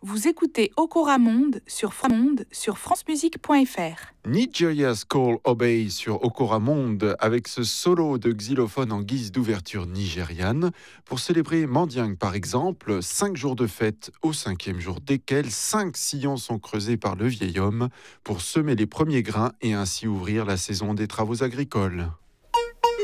Vous écoutez Okora Monde sur francemusique.fr. Nigeria's Call Obey sur Okora Monde avec ce solo de xylophone en guise d'ouverture nigériane pour célébrer Mandiang par exemple, 5 jours de fête au 5e jour desquels 5 sillons sont creusés par le vieil homme pour semer les premiers grains et ainsi ouvrir la saison des travaux agricoles.